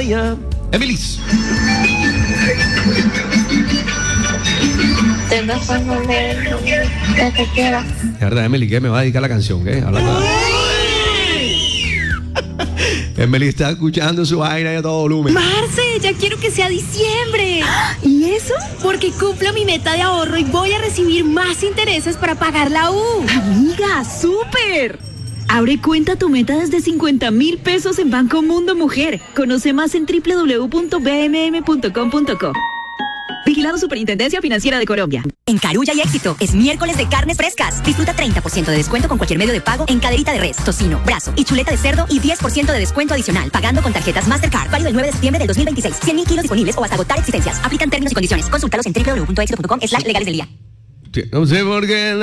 vaya. Emilis. Te dejo poner lo que quieras. Es verdad, Emily, ¿qué me va a dedicar la canción? ¿Qué? Habla claro. Emily está escuchando su vaina y a todo volumen. Marce, ya quiero que sea diciembre. ¿Y eso? Porque cumplo mi meta de ahorro y voy a recibir más intereses para pagar la U. Amiga, súper. Abre cuenta tu meta desde 50,000 pesos en Banco Mundo Mujer. Conoce más en www.bmm.com.co. Vigilado Superintendencia Financiera de Colombia. En Carulla y Éxito es miércoles de carnes frescas. Disfruta 30% de descuento con cualquier medio de pago en caderita de res, tocino, brazo y chuleta de cerdo y 10% de descuento adicional pagando con tarjetas Mastercard. Válido el 9 de septiembre del 2026. 100,000 kilos disponibles o hasta agotar existencias. Aplican términos y condiciones. Consúltalos en www.éxito.com/legales del día. No sé por qué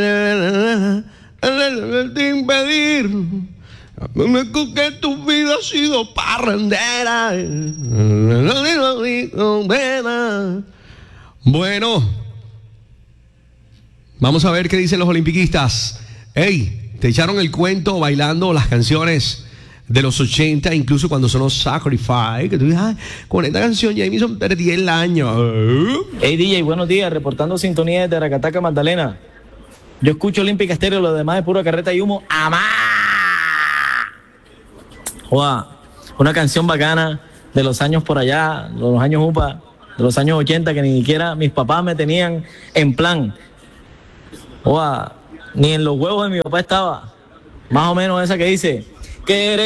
te impedir que tu vida ha sido parrandera. Bueno, vamos a ver qué dicen los olimpiquistas. Ey, te echaron el cuento bailando las canciones de los 80, incluso cuando sonó Sacrifice, que tú dices, ay, con esta canción Jameson perdí el año. Hey DJ, buenos días, reportando sintonía desde Aracataca, Magdalena. Yo escucho Olímpica Estéreo, lo demás es pura carreta y humo. ¡Amá! Joda, una canción bacana de los años por allá, de los años UPA, de los años 80, que ni siquiera mis papás me tenían en plan. Joda, ni en los huevos de mi papá estaba. Más o menos esa que dice, que